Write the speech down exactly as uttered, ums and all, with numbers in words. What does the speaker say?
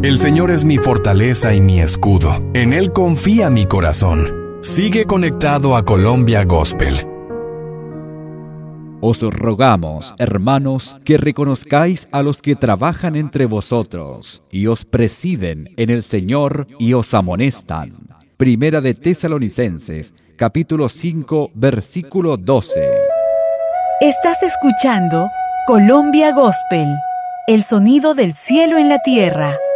El Señor es mi fortaleza y mi escudo. En Él confía mi corazón. Sigue conectado a Colombia Gospel. Os rogamos, hermanos, que reconozcáis a los que trabajan entre vosotros y os presiden en el Señor y os amonestan. Primera de Tesalonicenses, capítulo cinco, versículo doce. Estás escuchando Colombia Gospel, el sonido del cielo en la tierra.